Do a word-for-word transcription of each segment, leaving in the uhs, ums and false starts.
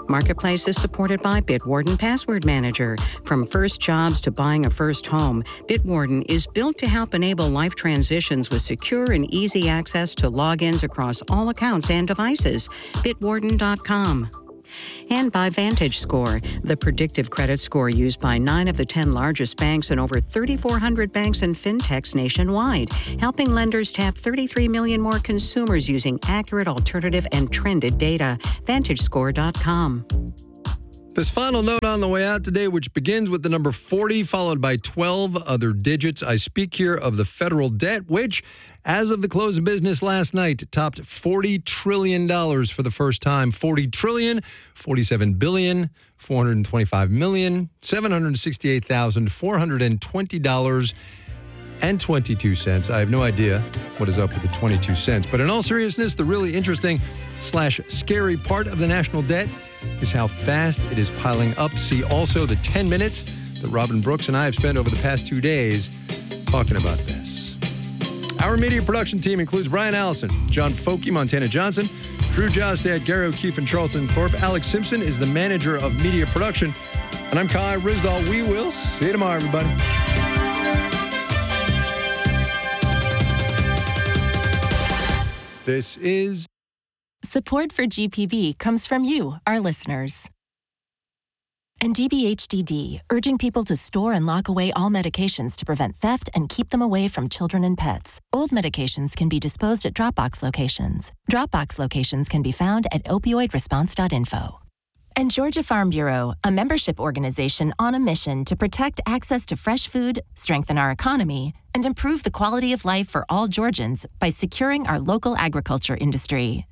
Marketplace is supported by Bitwarden Password Manager. From first jobs to buying a first home, Bitwarden is built to help enable life transitions with secure and easy access to logins across all accounts and devices. Bitwarden dot com. And by VantageScore, the predictive credit score used by nine of the ten largest banks and over thirty-four hundred banks and fintechs nationwide, helping lenders tap thirty-three million more consumers using accurate, alternative, and trended data. VantageScore dot com. This final note on the way out today, which begins with the number forty, followed by twelve other digits. I speak here of the federal debt, which, as of the close of business last night, topped forty trillion dollars for the first time. forty trillion dollars, forty-seven billion dollars, four hundred twenty-five million dollars, seven hundred sixty-eight thousand four hundred twenty dollars and twenty-two cents. I have no idea what is up with the twenty-two cents. But in all seriousness, the really interesting slash scary part of the national debt is how fast it is piling up. See also the ten minutes that Robin Brooks and I have spent over the past two days talking about this. Our media production team includes Brian Allison, John Folke, Montana Johnson, Drew Jostad, Gary O'Keefe, and Charlton Thorpe. Alex Simpson is the manager of media production. And I'm Kai Risdahl. We will see you tomorrow, everybody. This is... Support for G P B comes from you, our listeners. And D B H D D, urging people to store and lock away all medications to prevent theft and keep them away from children and pets. Old medications can be disposed at Dropbox locations. Dropbox locations can be found at opioid response dot info. And Georgia Farm Bureau, a membership organization on a mission to protect access to fresh food, strengthen our economy, and improve the quality of life for all Georgians by securing our local agriculture industry.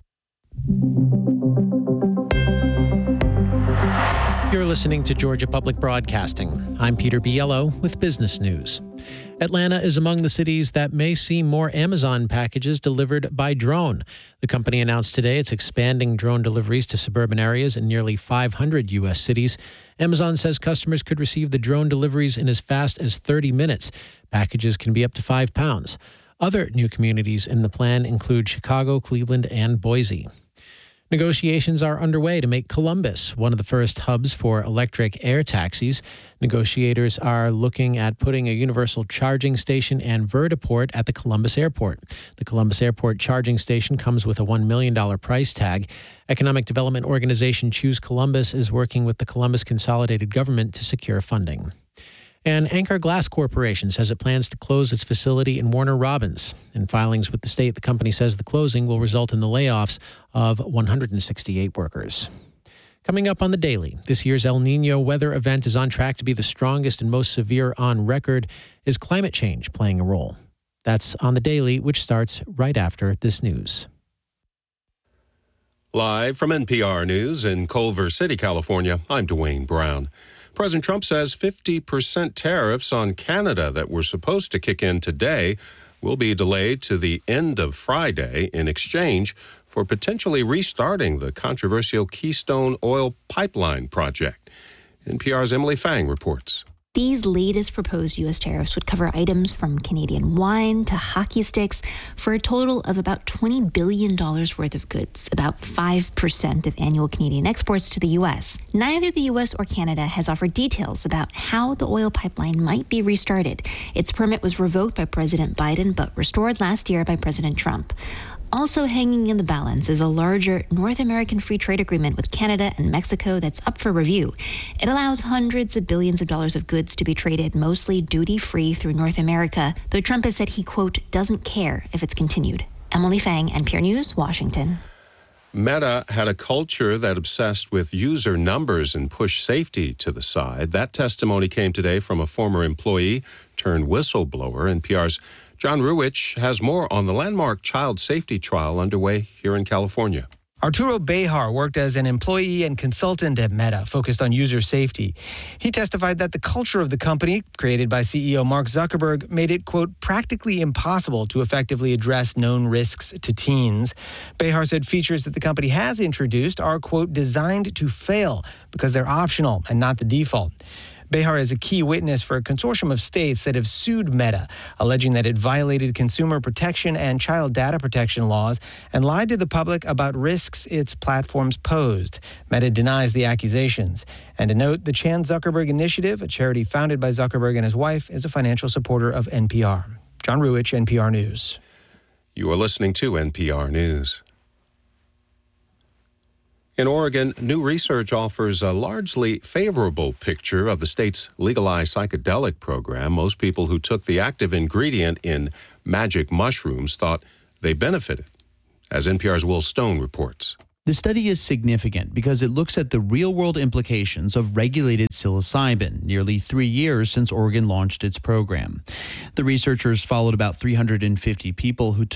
You're listening to Georgia Public Broadcasting. I'm Peter Biello with Business News. Atlanta is among the cities that may see more Amazon packages delivered by drone. The company announced today it's expanding drone deliveries to suburban areas in nearly five hundred U S cities. Amazon says customers could receive the drone deliveries in as fast as thirty minutes. Packages can be up to five pounds. Other new communities in the plan include Chicago, Cleveland, and Boise. Negotiations are underway to make Columbus one of the first hubs for electric air taxis. Negotiators are looking at putting a universal charging station and vertiport at the Columbus Airport. The Columbus Airport charging station comes with a one million dollars price tag. Economic development organization Choose Columbus is working with the Columbus Consolidated Government to secure funding. And Anchor Glass Corporation says it plans to close its facility in Warner Robins. In filings with the state, the company says the closing will result in the layoffs of one hundred sixty-eight workers. Coming up on the Daily, this year's El Nino weather event is on track to be the strongest and most severe on record. Is climate change playing a role? That's on the Daily, which starts right after this news. Live from N P R News in Culver City, California, I'm Dwayne Brown. President Trump says fifty percent tariffs on Canada that were supposed to kick in today will be delayed to the end of Friday in exchange for potentially restarting the controversial Keystone Oil Pipeline project. N P R's Emily Fang reports. These latest proposed U S tariffs would cover items from Canadian wine to hockey sticks for a total of about twenty billion dollars worth of goods, about five percent of annual Canadian exports to the U S. Neither the U S or Canada has offered details about how the oil pipeline might be restarted. Its permit was revoked by President Biden but restored last year by President Trump. Also hanging in the balance is a larger North American free trade agreement with Canada and Mexico that's up for review. It allows hundreds of billions of dollars of goods to be traded mostly duty-free through North America, though Trump has said he, quote, doesn't care if it's continued. Emily Fang, N P R News, Washington. Meta had a culture that obsessed with user numbers and pushed safety to the side. That testimony came today from a former employee turned whistleblower. N P R's John Ruwitch has more on the landmark child safety trial underway here in California. Arturo Behar worked as an employee and consultant at Meta, focused on user safety. He testified that the culture of the company, created by C E O Mark Zuckerberg, made it, quote, practically impossible to effectively address known risks to teens. Behar said features that the company has introduced are, quote, designed to fail because they're optional and not the default. Behar is a key witness for a consortium of states that have sued Meta, alleging that it violated consumer protection and child data protection laws and lied to the public about risks its platforms posed. Meta denies the accusations. And to note, the Chan Zuckerberg Initiative, a charity founded by Zuckerberg and his wife, is a financial supporter of N P R. John Ruwich, N P R News. You are listening to N P R News. In Oregon, new research offers a largely favorable picture of the state's legalized psychedelic program. Most people who took the active ingredient in magic mushrooms thought they benefited, as N P R's Will Stone reports. The study is significant because it looks at the real-world implications of regulated psilocybin, nearly three years since Oregon launched its program. The researchers followed about three hundred fifty people who took